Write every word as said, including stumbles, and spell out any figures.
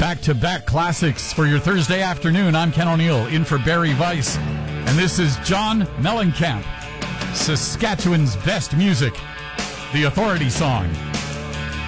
Back-to-back classics for your Thursday afternoon. I'm Ken O'Neill, in for Barry Weiss. And this is John Mellencamp, Saskatchewan's best music, The Authority Song.